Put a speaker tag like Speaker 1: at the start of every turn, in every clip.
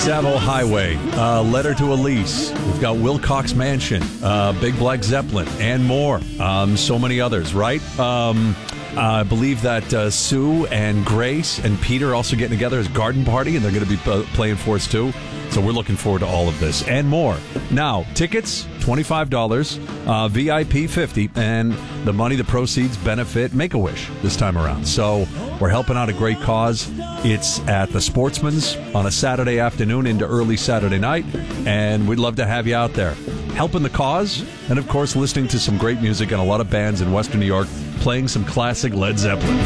Speaker 1: Savo Highway, Letter to Elise. We've got Wilcox Mansion, Big Black Zeppelin, and more. So many others, right? I believe that Sue and Grace and Peter are also getting together as Garden Party, and they're going to be playing for us too. So we're looking forward to all of this and more. Now, tickets, $25, VIP $50, and the money, the proceeds benefit Make-A-Wish this time around. So we're helping out a great cause. It's at the Sportsman's on a Saturday afternoon into early Saturday night, and we'd love to have you out there helping the cause, and of course listening to some great music and a lot of bands in Western New York playing some classic Led Zeppelin.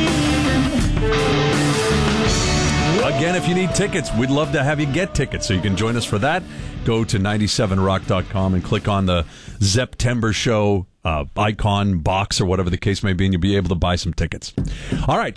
Speaker 1: Again, if you need tickets, we'd love to have you get tickets, so you can join us for that. Go to 97rock.com and click on the Zeptember Show icon box or whatever the case may be, and you'll be able to buy some tickets. All right,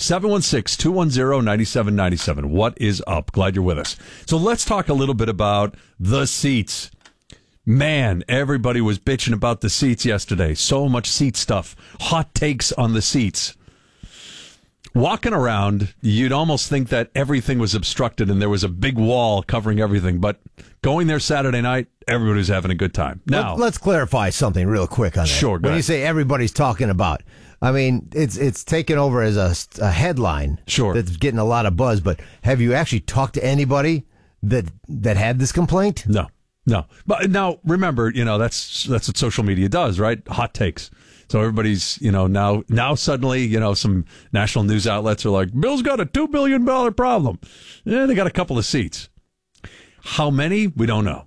Speaker 1: 716-210-9797. What is up? Glad you're with us. So let's talk a little bit about the seats. Man, everybody was bitching about the seats yesterday. So much seat stuff. Hot takes on the seats. Walking around, you'd almost think that everything was obstructed and there was a big wall covering everything. But going there Saturday night, everybody was having a good time. Now,
Speaker 2: let's clarify something real quick on that.
Speaker 1: Sure, go
Speaker 2: when
Speaker 1: ahead.
Speaker 2: you say everybody's talking about, I mean, it's taken over as a headline.
Speaker 1: Sure.
Speaker 2: That's getting a lot of buzz. But have you actually talked to anybody that had this complaint?
Speaker 1: No. But now, remember, that's what social media does, right? Hot takes. So everybody's, now suddenly, some national news outlets are like, Bill's got a $2 billion problem. Yeah, they got a couple of seats. How many? We don't know.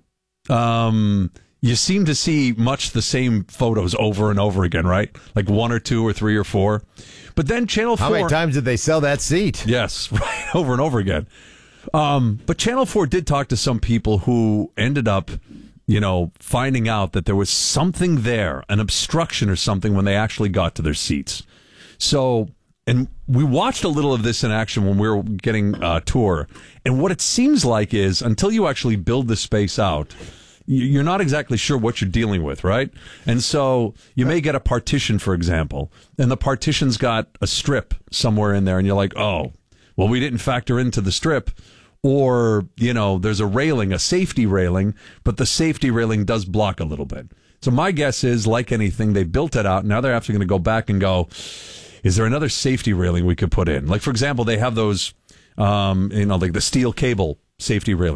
Speaker 1: You seem to see much the same photos over and over again, right? Like one or two or three or four. But then Channel 4...
Speaker 2: How many times did they sell that seat?
Speaker 1: Yes, right, over and over again. But Channel 4 did talk to some people who ended up, finding out that there was something there, an obstruction or something, when they actually got to their seats. So, and we watched a little of this in action when we were getting a tour. And what it seems like is, until you actually build the space out, you're not exactly sure what you're dealing with, right? And so you may get a partition, for example, and the partition's got a strip somewhere in there, and you're like, oh, well, we didn't factor into the strip. Or, there's a railing, a safety railing, but the safety railing does block a little bit. So my guess is, like anything, they built it out. Now they're actually going to go back and go, is there another safety railing we could put in? Like, for example, they have those, like the steel cable safety railing.